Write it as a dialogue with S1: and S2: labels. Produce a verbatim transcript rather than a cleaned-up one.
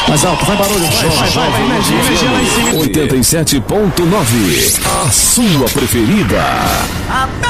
S1: Mais alto, vai barulho, vai, vai, vai, vai, energia, energia lá em cima.
S2: oitenta e sete ponto nove, a sua preferida.
S3: A